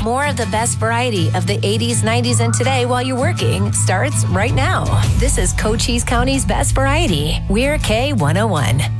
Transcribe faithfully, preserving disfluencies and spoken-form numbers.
More of the best variety of the eighties, nineties, and today while you're working starts right now. This is Cochise County's best variety. We're K one oh one.